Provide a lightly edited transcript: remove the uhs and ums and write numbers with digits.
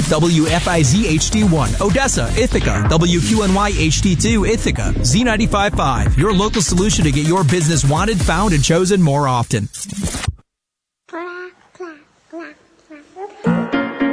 WFIZ HD1, Odessa, Ithaca, WQNY HD2, Ithaca, Z95.5, your local solution to get your business wanted, found, and chosen more often.